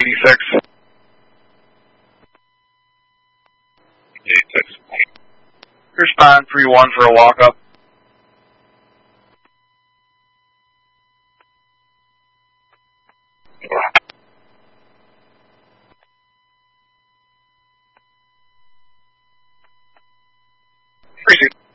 86. 86. Respond 3-1 for a walk-up. Appreciate it.